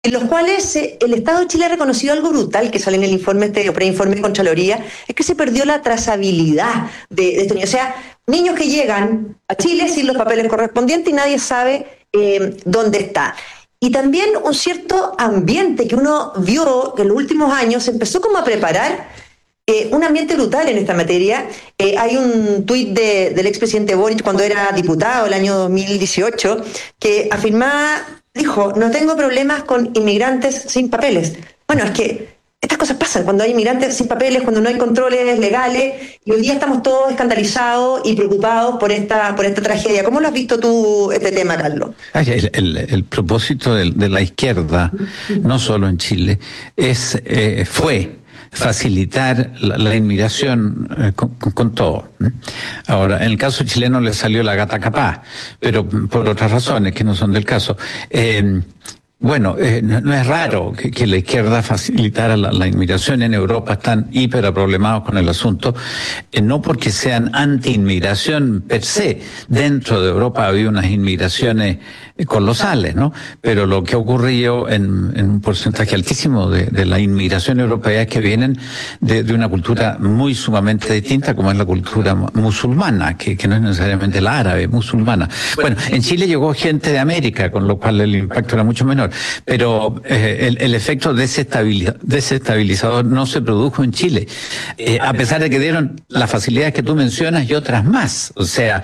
en los cuales el Estado de Chile ha reconocido algo brutal que sale en el informe, preinforme de Contraloría, es que se perdió la trazabilidad de estos niños. O sea, niños que llegan a Chile sin los papeles correspondientes y nadie sabe dónde está. Y también un cierto ambiente que uno vio que en los últimos años se empezó como a preparar un ambiente brutal en esta materia. Hay un tuit del expresidente Boric cuando era diputado el año 2018 que afirmaba, dijo, no tengo problemas con inmigrantes sin papeles. Bueno, es que estas cosas pasan cuando hay inmigrantes sin papeles, cuando no hay controles legales, y hoy día estamos todos escandalizados y preocupados por esta tragedia. ¿Cómo lo has visto tú este tema, Carlos? El propósito de la izquierda, no solo en Chile, fue facilitar la inmigración con todo. Ahora, en el caso chileno le salió la gata capaz, pero por otras razones que no son del caso. Bueno, no es raro que la izquierda facilitara la inmigración. En Europa están hiperproblemados con el asunto, no porque sean anti-inmigración per se. Dentro de Europa ha habido unas inmigraciones colosales, ¿no? Pero lo que ha ocurrido en un porcentaje altísimo de la inmigración europea es que vienen de una cultura muy sumamente distinta, como es la cultura musulmana, que no es necesariamente la árabe, musulmana. Bueno, en Chile llegó gente de América, con lo cual el impacto era mucho menor. Pero el efecto desestabilizador no se produjo en Chile, a pesar de que dieron las facilidades que tú mencionas y otras más. O sea,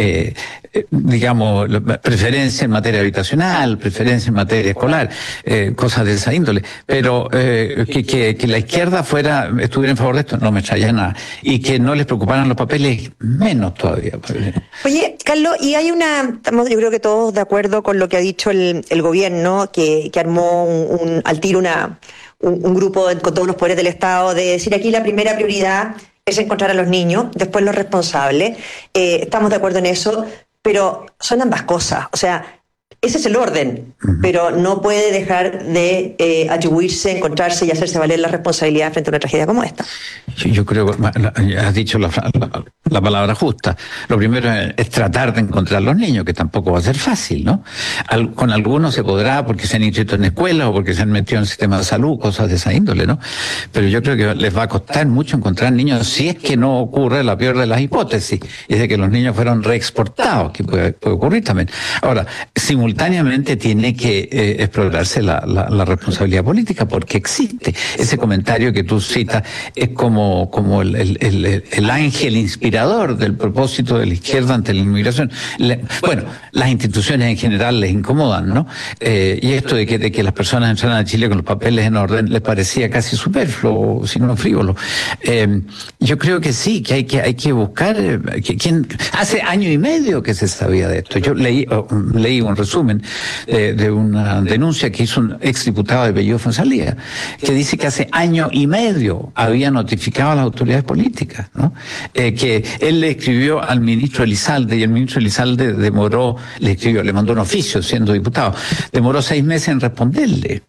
digamos, preferencia en materia habitacional, preferencia en materia escolar, cosas de esa índole. Pero que la izquierda estuviera en favor de esto, no me extraña nada. Y que no les preocuparan los papeles, menos todavía. Oye, Carlos, y estamos yo creo que todos de acuerdo con lo que ha dicho el gobierno, que armó al tiro un grupo con todos los poderes del Estado, de decir aquí la primera prioridad es encontrar a los niños, después los responsables. Estamos de acuerdo en eso, pero son ambas cosas. O sea, ese es el orden, pero no puede dejar de atribuirse, encontrarse y hacerse valer la responsabilidad frente a una tragedia como esta. Yo creo que has dicho la palabra justa. Lo primero es tratar de encontrar a los niños, que tampoco va a ser fácil, ¿no? Con algunos se podrá porque se han inscrito en escuelas o porque se han metido en el sistema de salud, cosas de esa índole, ¿no? Pero yo creo que les va a costar mucho encontrar niños si es que no ocurre la peor de las hipótesis, es de que los niños fueron reexportados, que puede ocurrir también. Ahora, simultáneamente tiene que explorarse la responsabilidad política, porque existe. Ese comentario que tú citas es como el ángel inspirador del propósito de la izquierda ante la inmigración. Bueno, las instituciones en general les incomodan, ¿no? Y esto de que las personas entraran a Chile con los papeles en orden les parecía casi superfluo, si no frívolo. Yo creo que sí, que hay que buscar hace año y medio que se sabía de esto. Yo leí un resumen de una denuncia que hizo un exdiputado de Bellido Fonsalía, que dice que hace año y medio había notificado a las autoridades políticas, ¿no? Que él le escribió al ministro Elizalde, y el ministro Elizalde le mandó un oficio siendo diputado, demoró 6 meses en responderle.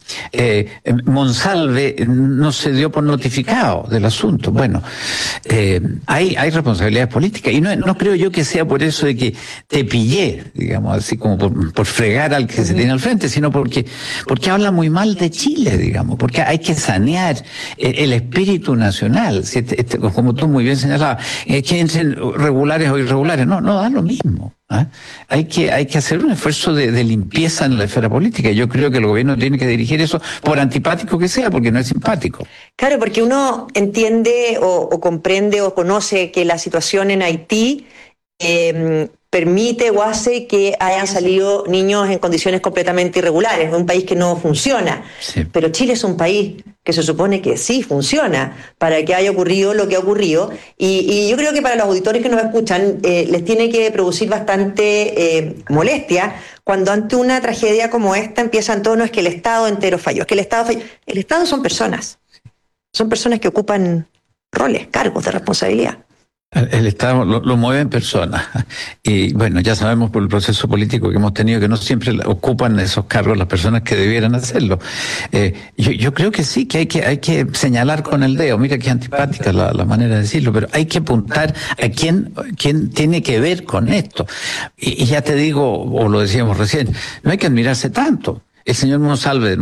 Monsalve no se dio por notificado del asunto. Bueno, hay responsabilidades políticas, y no creo yo que sea por eso de que te pillé, digamos, así como por fregar al que se tiene al frente, sino porque habla muy mal de Chile, digamos, porque hay que sanear el espíritu nacional. Como tú muy bien señalabas, que entren regulares o irregulares, no da lo mismo. Hay que hacer un esfuerzo de limpieza en la esfera política. Yo creo que el gobierno tiene que dirigir eso, por antipático que sea, porque no es simpático. Claro, porque uno entiende o comprende o conoce que la situación en Haití permite o hace que hayan salido niños en condiciones completamente irregulares, es un país que no funciona. Sí. Pero Chile es un país que se supone que sí funciona para que haya ocurrido lo que ha ocurrido, y yo creo que para los auditores que nos escuchan les tiene que producir bastante molestia cuando ante una tragedia como esta empiezan todos, no es que el Estado entero falló, es que el Estado falló. El Estado son personas que ocupan roles, cargos de responsabilidad. El Estado lo mueven personas, y bueno, ya sabemos por el proceso político que hemos tenido que no siempre ocupan esos cargos las personas que debieran hacerlo. Yo creo que sí, que hay que señalar con el dedo. Mira qué antipática la manera de decirlo, pero hay que apuntar a quién tiene que ver con esto. Y ya te digo, o lo decíamos recién, no hay que admirarse tanto. El señor Monsalve,